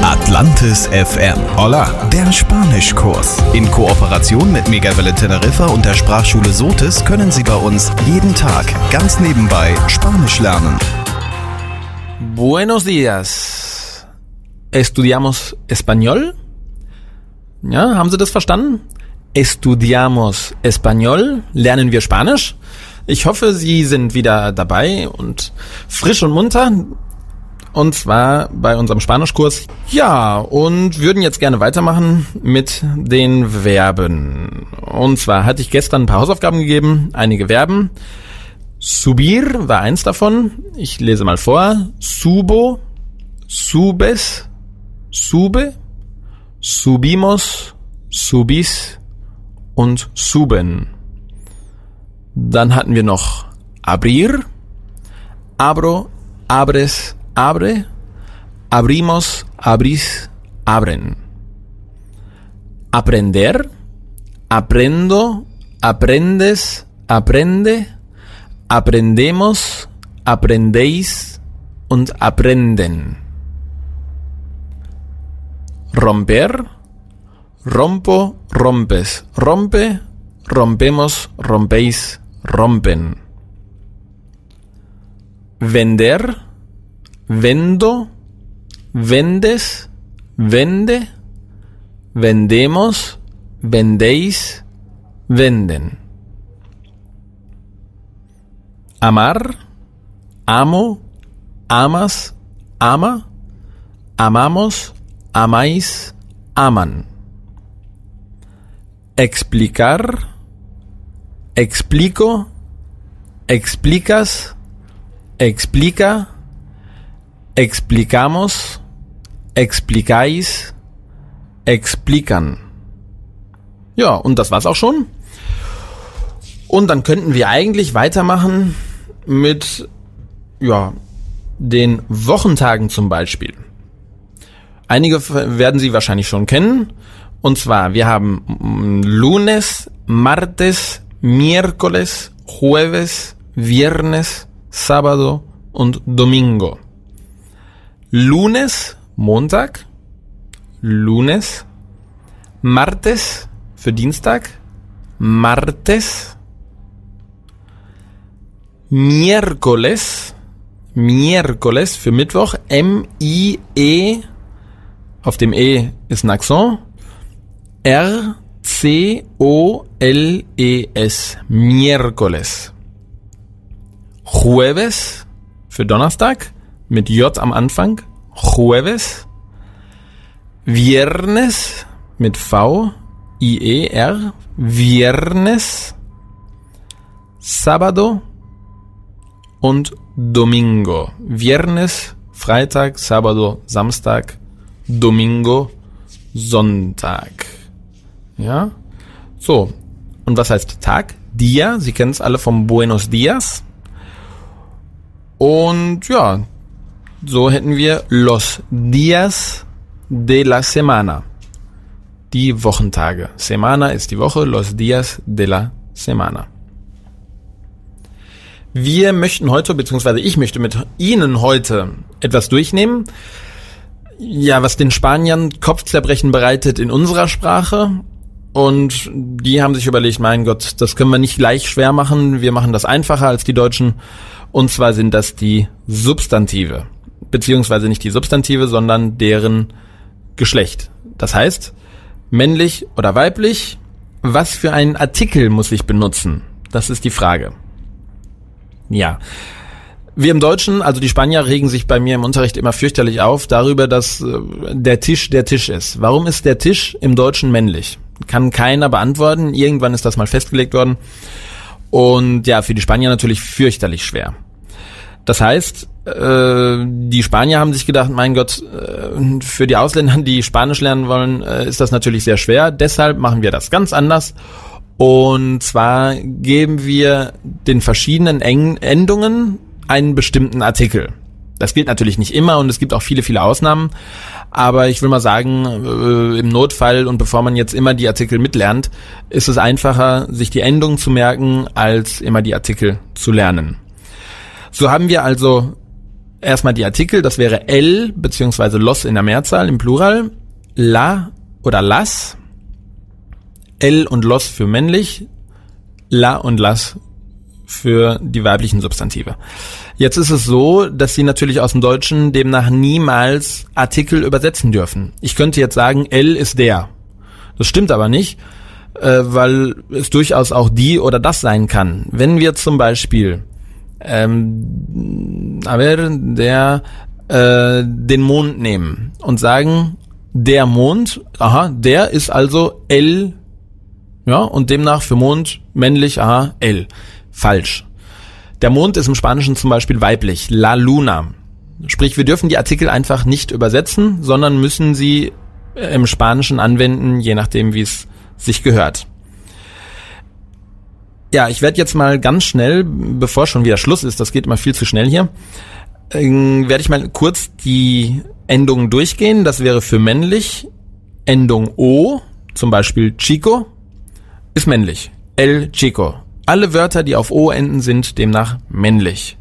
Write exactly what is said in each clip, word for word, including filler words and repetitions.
Atlantis F M. Hola, der Spanischkurs. In Kooperation mit Megawelle Teneriffa und der Sprachschule Sotis können Sie bei uns jeden Tag ganz nebenbei Spanisch lernen. Buenos días. ¿Estudiamos español? Ja, haben Sie das verstanden? Estudiamos español? Lernen wir Spanisch? Ich hoffe, Sie sind wieder dabei und frisch und munter. Und zwar bei unserem Spanischkurs. Ja, und würden jetzt gerne weitermachen mit den Verben. Und zwar hatte ich gestern ein paar Hausaufgaben gegeben, einige Verben. Subir war eins davon. Ich lese mal vor. Subo, subes, sube, subimos, subis und suben. Dann hatten wir noch abrir, abro, abres, abre, abrimos, abris, abren. Aprender, aprendo, aprendes, aprende, aprendemos, aprendéis und aprenden. Romper, rompo, rompes, rompe, rompemos, rompéis, rompen. Vender, vendo, vendes, vende, vendemos, vendéis, venden. Amar, amo, amas, ama, amamos, amáis, aman. Explicar, explico, explicas, explica, explicamos, explicáis, explican. Ja, und das war's auch schon. Und dann könnten wir eigentlich weitermachen mit, ja, den Wochentagen zum Beispiel. Einige werden Sie wahrscheinlich schon kennen. Und zwar, wir haben Lunes, Martes, Miércoles, Jueves, Viernes, Sábado und Domingo. Lunes, Montag, Lunes, Martes für Dienstag, Martes, Miércoles, Miércoles für Mittwoch, M I E, auf dem E ist ein Akzent, R C O L E S, Miércoles. Jueves für Donnerstag, mit J am Anfang, Jueves. Viernes mit V, I E R, Viernes. Sábado und Domingo. Viernes, Freitag, Sábado, Samstag, Domingo, Sonntag. Ja, so. Und was heißt Tag? Dia, Sie kennen es alle vom Buenos Dias. Und ja, so hätten wir los días de la semana. Die Wochentage. Semana ist die Woche, los días de la semana. Wir möchten heute, beziehungsweise ich möchte mit Ihnen heute etwas durchnehmen, ja, was den Spaniern Kopfzerbrechen bereitet in unserer Sprache. Und die haben sich überlegt, mein Gott, das können wir nicht gleich schwer machen, wir machen das einfacher als die Deutschen. Und zwar sind das die Substantive. Beziehungsweise nicht die Substantive, sondern deren Geschlecht. Das heißt, männlich oder weiblich, was für einen Artikel muss ich benutzen? Das ist die Frage. Ja, wir im Deutschen, also die Spanier, regen sich bei mir im Unterricht immer fürchterlich auf darüber, dass äh, der Tisch der Tisch ist. Warum ist der Tisch im Deutschen männlich? Kann keiner beantworten. Irgendwann ist das mal festgelegt worden. Und ja, für die Spanier natürlich fürchterlich schwer. Das heißt, äh, die Spanier haben sich gedacht, mein Gott, äh, für die Ausländer, die Spanisch lernen wollen, äh, ist das natürlich sehr schwer. Deshalb machen wir das ganz anders. Und zwar geben wir den verschiedenen Eng- Endungen einen bestimmten Artikel. Das gilt natürlich nicht immer und es gibt auch viele, viele Ausnahmen. Aber ich will mal sagen, äh, im Notfall und bevor man jetzt immer die Artikel mitlernt, ist es einfacher, sich die Endungen zu merken, als immer die Artikel zu lernen. So haben wir also erstmal die Artikel, das wäre el beziehungsweise los in der Mehrzahl, im Plural, la oder las, el und los für männlich, la und las für die weiblichen Substantive. Jetzt ist es so, dass Sie natürlich aus dem Deutschen demnach niemals Artikel übersetzen dürfen. Ich könnte jetzt sagen, el ist der. Das stimmt aber nicht, äh, weil es durchaus auch die oder das sein kann. Wenn wir zum Beispiel ähm, a ver, der äh, den Mond nehmen und sagen, der Mond, aha, der ist also el, ja, und demnach für Mond männlich, aha, el. Falsch. Der Mond ist im Spanischen zum Beispiel weiblich, la luna. Sprich, wir dürfen die Artikel einfach nicht übersetzen, sondern müssen sie im Spanischen anwenden, je nachdem, wie es sich gehört. Ja, ich werde jetzt mal ganz schnell, bevor schon wieder Schluss ist, das geht immer viel zu schnell hier, äh, werde ich mal kurz die Endungen durchgehen. Das wäre für männlich Endung o, zum Beispiel chico, ist männlich, el chico. Alle Wörter, die auf O enden, sind demnach männlich.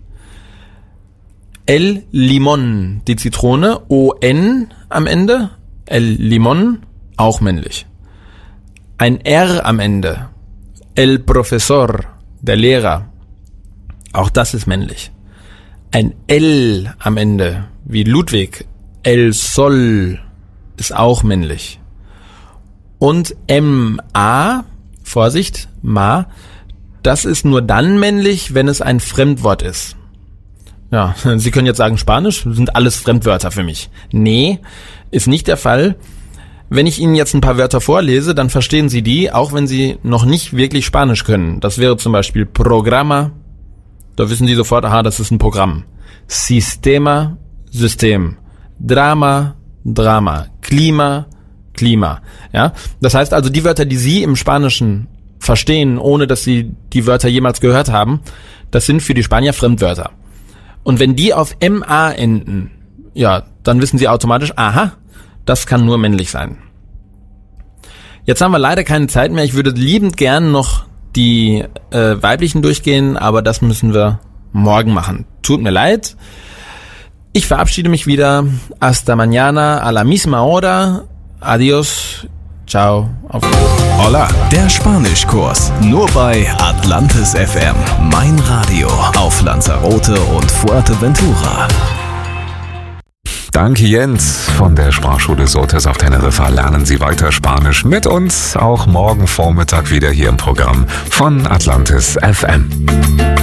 El limón, die Zitrone, O-N am Ende, el limón, auch männlich. Ein R am Ende, el profesor, der Lehrer, auch das ist männlich. Ein L am Ende, wie Ludwig, el sol, ist auch männlich. Und M-A, Vorsicht, ma, das ist nur dann männlich, wenn es ein Fremdwort ist. Ja, Sie können jetzt sagen, Spanisch sind alles Fremdwörter für mich. Nee, ist nicht der Fall. Wenn ich Ihnen jetzt ein paar Wörter vorlese, dann verstehen Sie die, auch wenn Sie noch nicht wirklich Spanisch können. Das wäre zum Beispiel Programa. Da wissen Sie sofort, aha, das ist ein Programm. Sistema, System. Drama, Drama. Klima, Klima. Ja, das heißt also, die Wörter, die Sie im Spanischen verstehen, ohne dass sie die Wörter jemals gehört haben, das sind für die Spanier Fremdwörter. Und wenn die auf M A enden, ja, dann wissen sie automatisch, aha, das kann nur männlich sein. Jetzt haben wir leider keine Zeit mehr. Ich würde liebend gern noch die äh, weiblichen durchgehen, aber das müssen wir morgen machen. Tut mir leid. Ich verabschiede mich wieder. Hasta mañana, a la misma hora. Adios. Ciao. Auf Hola, der Spanischkurs. Nur bei Atlantis F M. Mein Radio auf Lanzarote und Fuerteventura. Danke Jens von der Sprachschule Sotes auf Teneriffa. Lernen Sie weiter Spanisch mit uns. Auch morgen Vormittag wieder hier im Programm von Atlantis F M.